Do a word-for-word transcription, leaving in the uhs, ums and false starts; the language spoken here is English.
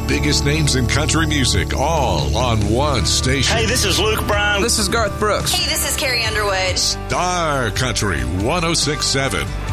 biggest names in country music, all on one station. Hey, this is Luke Bryan. This is Garth Brooks. Hey, this is Carrie Underwood. Star Country one oh six point seven.